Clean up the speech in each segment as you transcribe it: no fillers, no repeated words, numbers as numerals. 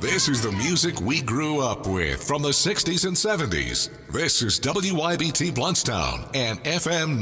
This is the music we grew up with from the 60s and 70s. This is WYBT Bluntstown and FM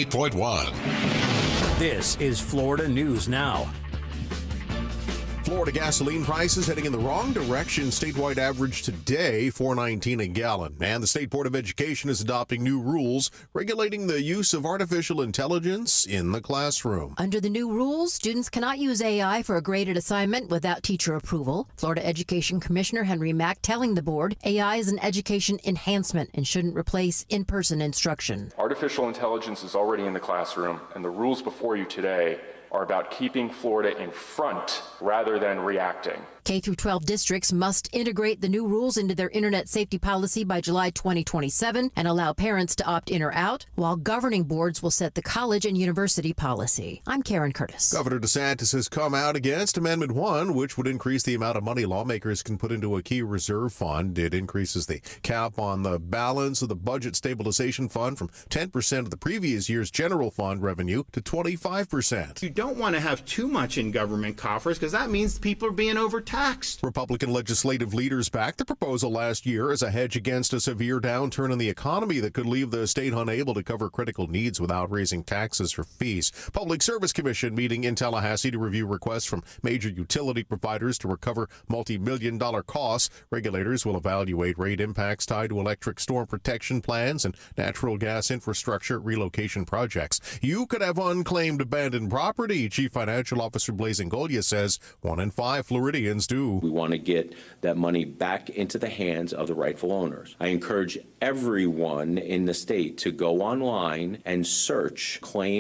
98.1. This is Florida News Now. Florida gasoline prices heading in the wrong direction. Statewide average today, $4.19 a gallon. And the State Board of Education is adopting new rules regulating the use of artificial intelligence in the classroom. Under the new rules, students cannot use AI for a graded assignment without teacher approval. Florida Education Commissioner Henry Mack telling the board AI is an education enhancement and shouldn't replace in-person instruction. Artificial intelligence is already in the classroom, and the rules before you today are about keeping Florida in front rather than reacting. K-12 districts must integrate the new rules into their internet safety policy by July 2027 and allow parents to opt in or out, while governing boards will set the college and university policy. I'm Karen Curtis. Governor DeSantis has come out against Amendment 1, which would increase the amount of money lawmakers can put into a key reserve fund. It increases the cap on the balance of the Budget Stabilization Fund from 10% of the previous year's general fund revenue to 25%. You don't want to have too much in government coffers because that means people are being overtaxed. Republican legislative leaders backed the proposal last year as a hedge against a severe downturn in the economy that could leave the state unable to cover critical needs without raising taxes or fees. Public Service Commission meeting in Tallahassee to review requests from major utility providers to recover multi-million-dollar costs. Regulators will evaluate rate impacts tied to electric storm protection plans and natural gas infrastructure relocation projects. You could have unclaimed abandoned property. Chief Financial Officer Blaise Ingoglia says 1 in 5 Floridians do. We want to get that money back into the hands of the rightful owners. I encourage everyone in the state to go online and search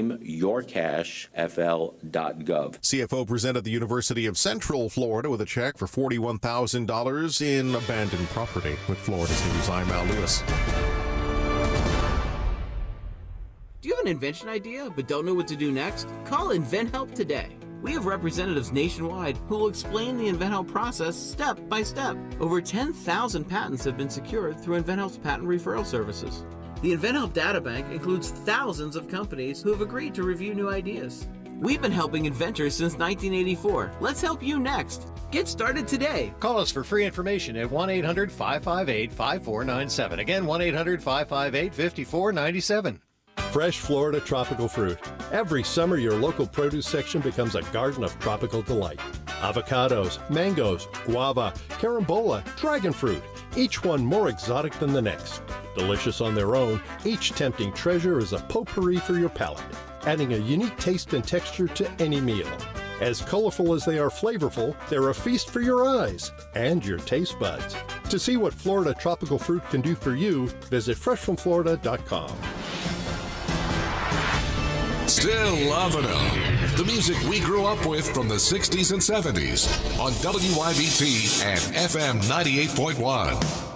claimyourcashfl.gov. CFO presented the University of Central Florida with a check for $41,000 in abandoned property. With Florida's News, I'm Al Lewis. Do you have an invention idea but don't know what to do next? Call InventHelp today. We have representatives nationwide who will explain the InventHelp process step by step. Over 10,000 patents have been secured through InventHelp's patent referral services. The InventHelp databank includes thousands of companies who have agreed to review new ideas. We've been helping inventors since 1984. Let's help you next. Get started today. Call us for free information at 1-800-558-5497. Again, 1-800-558-5497. Fresh Florida tropical fruit. Every summer, your local produce section becomes a garden of tropical delight. Avocados, mangoes, guava, carambola, dragon fruit, each one more exotic than the next. Delicious on their own, each tempting treasure is a potpourri for your palate, adding a unique taste and texture to any meal. As colorful as they are flavorful, they're a feast for your eyes and your taste buds. To see what Florida tropical fruit can do for you, visit freshfromflorida.com. Still loving them. The music we grew up with from the 60s and 70s on WYBT and FM 98.1.